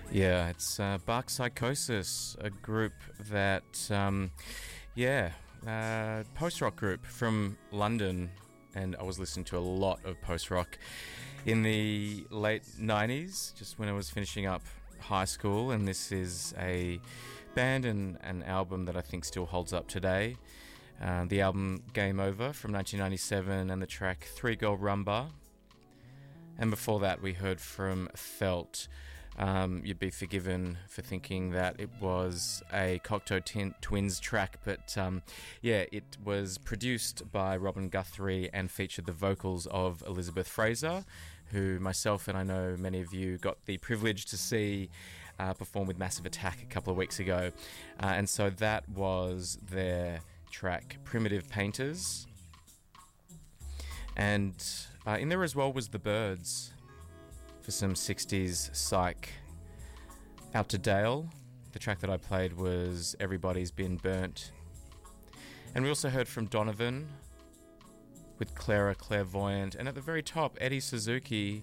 Yeah, it's Bark Psychosis, a group that, post-rock group from London, and I was listening to a lot of post-rock in the late 90s, just when I was finishing up high school, and this is a band and an album that I think still holds up today. The album Game Over from 1997 and the track Three Girl Rumba. And before that we heard from Felt. You'd be forgiven for thinking that it was a Cocteau Twins track, but it was produced by Robin Guthrie and featured the vocals of Elizabeth Fraser, who myself and I know many of you got the privilege to see perform with Massive Attack a couple of weeks ago. And so that was their track Primitive Painters. And in there as well was The Byrds for some 60s psych. Out to Dale, the track that I played was Everybody's Been Burnt. And we also heard from Donovan with Clara Clairvoyant, and at the very top Eddie Suzuki,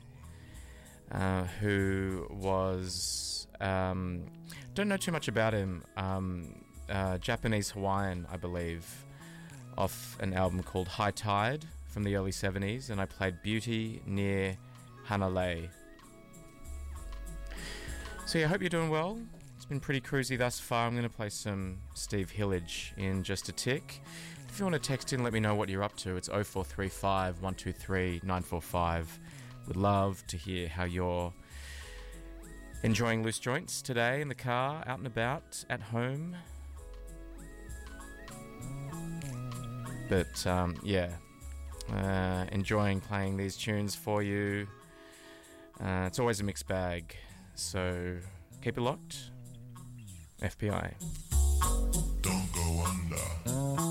who was don't know too much about him, Japanese Hawaiian, I believe, off an album called High Tide from the early 70s, and I played Beauty Near Hanalei. So yeah, I hope you're doing well. It's been pretty cruisy thus far. I'm going to play some Steve Hillage in just a tick. If you want to text in, let me know what you're up to. It's 0435 123 945. Would love to hear how you're enjoying Loose Joints today, in the car, out and about, at home. But enjoying playing these tunes for you. It's always a mixed bag, so keep it locked. FPI. Don't go under.